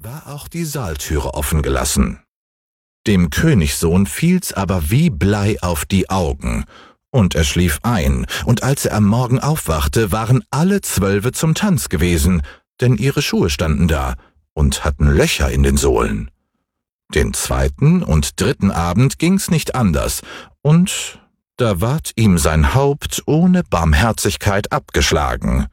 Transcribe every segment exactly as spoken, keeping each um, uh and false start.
war auch die Saaltüre offen gelassen. Dem Königssohn fiel's aber wie Blei auf die Augen, und er schlief ein, und als er am Morgen aufwachte, waren alle Zwölfe zum Tanz gewesen, denn ihre Schuhe standen da und hatten Löcher in den Sohlen. Den zweiten und dritten Abend ging's nicht anders, und da ward ihm sein Haupt ohne Barmherzigkeit abgeschlagen.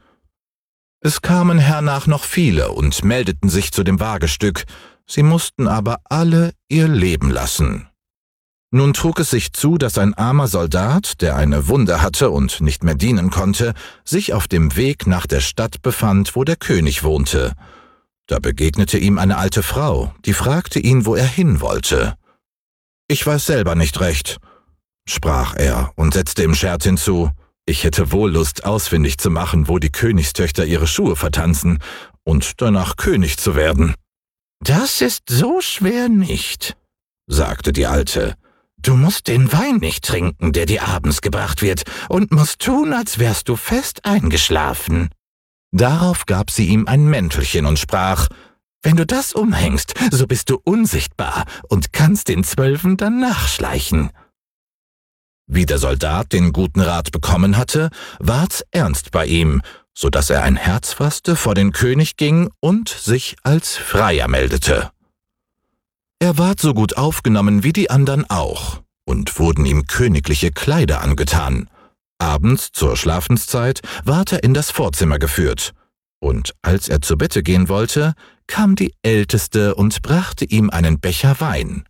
Es kamen hernach noch viele und meldeten sich zu dem Wagestück, sie mussten aber alle ihr Leben lassen. Nun trug es sich zu, dass ein armer Soldat, der eine Wunde hatte und nicht mehr dienen konnte, sich auf dem Weg nach der Stadt befand, wo der König wohnte. Da begegnete ihm eine alte Frau, die fragte ihn, wo er hin wollte. »Ich weiß selber nicht recht«, sprach er und setzte im Scherz hinzu, »ich hätte wohl Lust, ausfindig zu machen, wo die Königstöchter ihre Schuhe vertanzen und danach König zu werden.« »Das ist so schwer nicht«, sagte die Alte. »Du musst den Wein nicht trinken, der dir abends gebracht wird, und musst tun, als wärst du fest eingeschlafen.« Darauf gab sie ihm ein Mäntelchen und sprach, »Wenn du das umhängst, so bist du unsichtbar und kannst den Zwölfen dann nachschleichen.« Wie der Soldat den guten Rat bekommen hatte, ward's ernst bei ihm, so dass er ein Herz fasste, vor den König ging und sich als Freier meldete. Er ward so gut aufgenommen wie die andern auch, und wurden ihm königliche Kleider angetan. Abends zur Schlafenszeit ward er in das Vorzimmer geführt, und als er zu Bette gehen wollte, kam die Älteste und brachte ihm einen Becher Wein.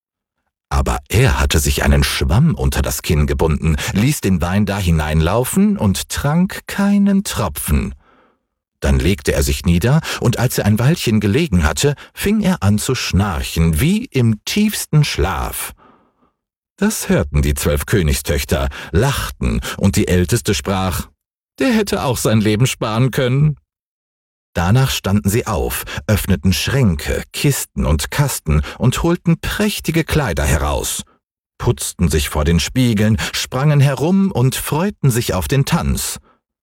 Aber er hatte sich einen Schwamm unter das Kinn gebunden, ließ den Wein da hineinlaufen und trank keinen Tropfen. Dann legte er sich nieder, und als er ein Weilchen gelegen hatte, fing er an zu schnarchen, wie im tiefsten Schlaf. Das hörten die zwölf Königstöchter, lachten, und die Älteste sprach, der hätte auch sein Leben sparen können. Danach standen sie auf, öffneten Schränke, Kisten und Kasten und holten prächtige Kleider heraus, putzten sich vor den Spiegeln, sprangen herum und freuten sich auf den Tanz.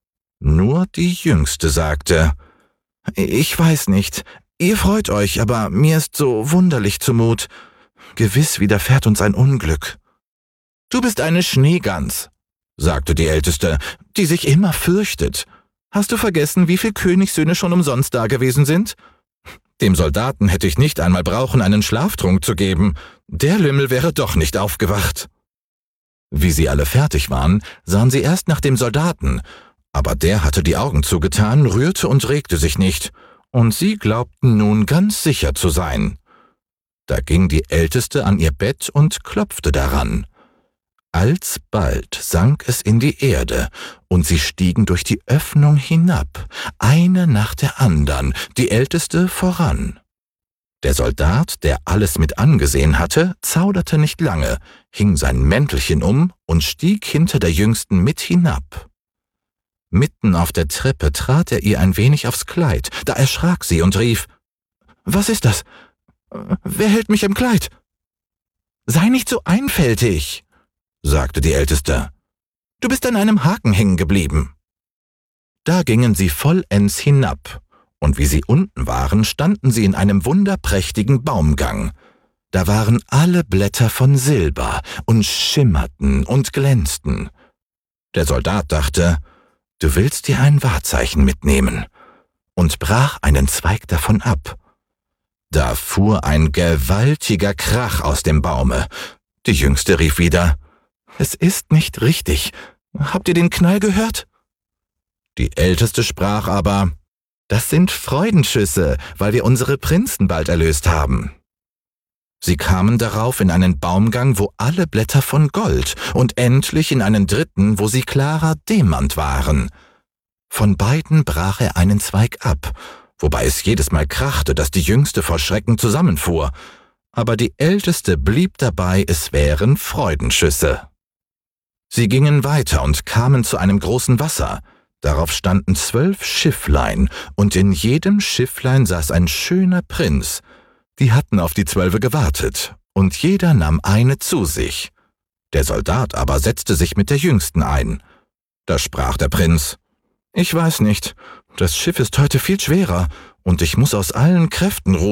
Nur die Jüngste sagte, »Ich weiß nicht, ihr freut euch, aber mir ist so wunderlich zumut. Gewiss widerfährt uns ein Unglück.« »Du bist eine Schneegans«, sagte die Älteste, »die sich immer fürchtet. Hast du vergessen, wie viel Königssöhne schon umsonst dagewesen sind? Dem Soldaten hätte ich nicht einmal brauchen, einen Schlaftrunk zu geben. Der Lümmel wäre doch nicht aufgewacht.« Wie sie alle fertig waren, sahen sie erst nach dem Soldaten, aber der hatte die Augen zugetan, rührte und regte sich nicht, und sie glaubten nun ganz sicher zu sein. Da ging die Älteste an ihr Bett und klopfte daran. Alsbald sank es in die Erde, und sie stiegen durch die Öffnung hinab, eine nach der andern, die Älteste voran. Der Soldat, der alles mit angesehen hatte, zauderte nicht lange, hing sein Mäntelchen um und stieg hinter der Jüngsten mit hinab. Mitten auf der Treppe trat er ihr ein wenig aufs Kleid, da erschrak sie und rief, »Was ist das? Wer hält mich im Kleid?« »Sei nicht so einfältig«, sagte die Älteste. »Du bist an einem Haken hängen geblieben.« Da gingen sie vollends hinab, und wie sie unten waren, standen sie in einem wunderprächtigen Baumgang. Da waren alle Blätter von Silber und schimmerten und glänzten. Der Soldat dachte, »Du willst dir ein Wahrzeichen mitnehmen«, und brach einen Zweig davon ab. Da fuhr ein gewaltiger Krach aus dem Baume. Die Jüngste rief wieder, »Es ist nicht richtig. Habt ihr den Knall gehört?« Die Älteste sprach aber, »Das sind Freudenschüsse, weil wir unsere Prinzen bald erlöst haben.« Sie kamen darauf in einen Baumgang, wo alle Blätter von Gold, und endlich in einen dritten, wo sie klarer Demant waren. Von beiden brach er einen Zweig ab, wobei es jedes Mal krachte, dass die Jüngste vor Schrecken zusammenfuhr. Aber die Älteste blieb dabei, es wären Freudenschüsse. Sie gingen weiter und kamen zu einem großen Wasser. Darauf standen zwölf Schifflein, und in jedem Schifflein saß ein schöner Prinz. Die hatten auf die Zwölfe gewartet, und jeder nahm eine zu sich. Der Soldat aber setzte sich mit der Jüngsten ein. Da sprach der Prinz, »Ich weiß nicht, das Schiff ist heute viel schwerer, und ich muss aus allen Kräften ruhen.«